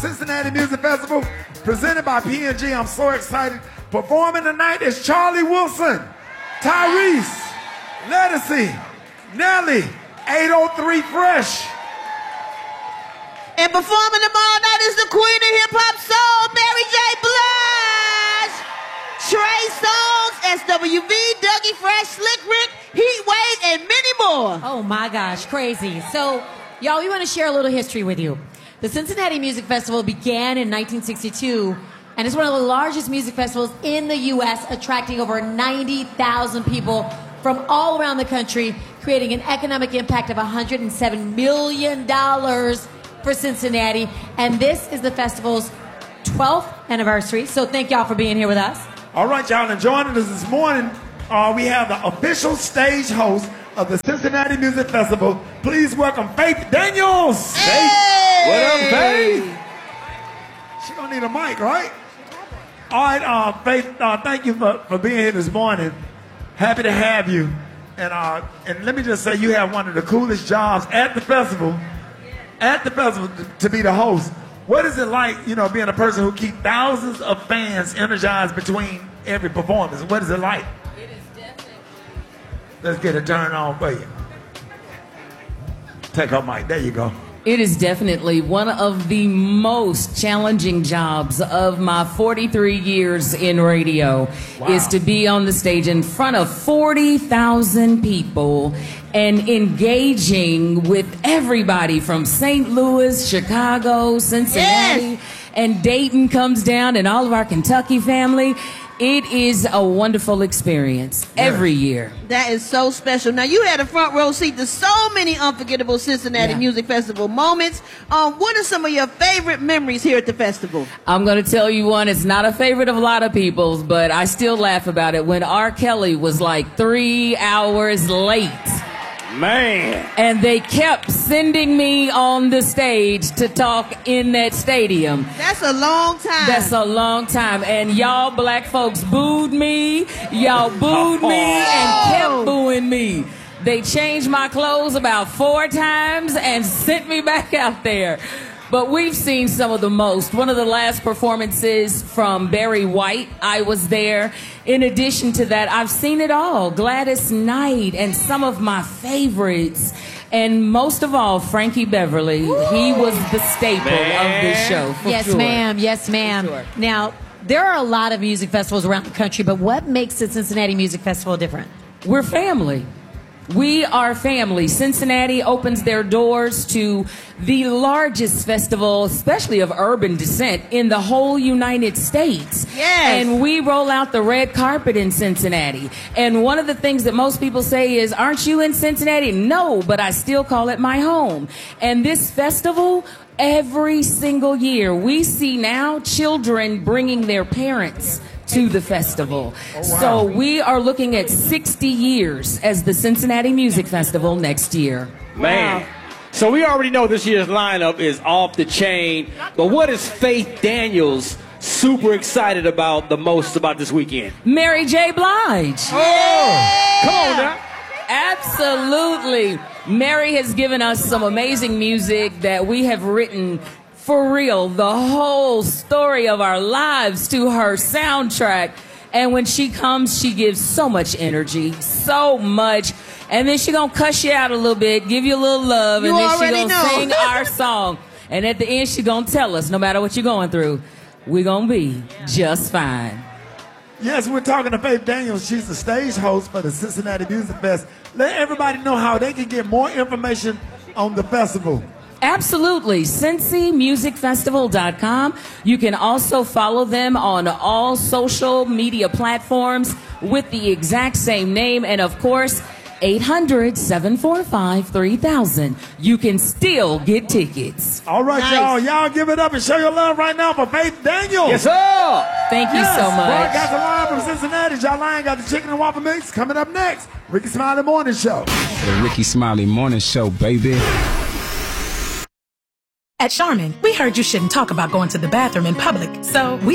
Cincinnati Music Festival, presented by P&G. I'm so excited. Performing tonight is Charlie Wilson, Tyrese, Ledisi, Nelly, 803 Fresh. And performing tomorrow night is the queen of hip-hop soul, Mary J. Blige, Trey Songz, SWV, Dougie Fresh, Slick Rick, Heat Wave, and many more. Oh my gosh, crazy. So, y'all, we want to share a little history with you. The Cincinnati Music Festival began in 1962, and it's one of the largest music festivals in the U.S., attracting over 90,000 people from all around the country, creating an economic impact of $107 million for Cincinnati. And this is the festival's 12th anniversary, so thank y'all for being here with us. All right, y'all, and joining us this morning, we have the official stage host of the Cincinnati Music Festival. Please welcome Faith Daniels. Hey! What up, Faith? She gonna need a mic, right? All right, Faith, thank you for being here this morning. Happy to have you. And let me just say, you have one of the coolest jobs at the festival. At the festival, to be the host. What is it like, you know, being a person who keeps thousands of fans energized between every performance? What is it like? It is definitely. Let's get it turned on for you. Take her mic. There you go. It is definitely one of the most challenging jobs of my 43 years in radio. Wow. Is to be on the stage in front of 40,000 people and engaging with everybody from St. Louis, Chicago, Cincinnati, Yes. and Dayton comes down, and all of our Kentucky family. It is a wonderful experience every year. That is so special. Now, you had a front row seat to so many unforgettable Cincinnati Music Festival moments. What are some of your favorite memories here at the festival? I'm going to tell you one. It's not a favorite of a lot of people's, but I still laugh about it. When R. Kelly was like 3 hours late. Man. And they kept sending me on the stage to talk in that stadium. That's a long time. That's a long time. And y'all black folks booed me. Y'all booed me and kept booing me. They changed my clothes about 4 times and sent me back out there. But we've seen some of the most. One of the last performances from Barry White, I was there. In addition to that, I've seen it all. Gladys Knight and some of my favorites. And most of all, Frankie Beverly. Woo! He was the staple of this show, for Yes, sure. ma'am. Yes, ma'am. For sure. Now, there are a lot of music festivals around the country, but what makes the Cincinnati Music Festival different? We're family. We are family. Cincinnati opens their doors to the largest festival, especially of urban descent, in the whole United States. Yes. And we roll out the red carpet in Cincinnati. And one of the things that most people say is, aren't you in Cincinnati? No, but I still call it my home. And this festival, every single year, we see now children bringing their parents to the festival. Oh, wow. So we are looking at 60 years as the Cincinnati Music Festival next year. Man. So we already know this year's lineup is off the chain. But what is Faith Daniels super excited about the most about this weekend? Mary J. Blige. Oh, come on now. Absolutely. Mary has given us some amazing music that we have written for real, the whole story of our lives to her soundtrack. And when she comes, she gives so much energy, so much. And then she gonna cuss you out a little bit, give you a little love, and then she gonna sing our song. And at the end, she gonna tell us, no matter what you're going through, we're gonna be just fine. Yes, we're talking to Faith Daniels. She's the stage host for the Cincinnati Music Fest. Let everybody know how they can get more information on the festival. Absolutely. CincyMusicFestival.com. You can also follow them on all social media platforms with the exact same name. And of course, 800-745-3000. You can still get tickets. All right, Nice. y'all give it up and show your love right now for Faith Daniels. Yes, sir. Thank you so much. Broadcast live from Cincinnati. Jalaine got the chicken and waffle mix coming up next. Ricky Smiley Morning Show. The Ricky Smiley Morning Show, baby. At Charmin, we heard you shouldn't talk about going to the bathroom in public, so we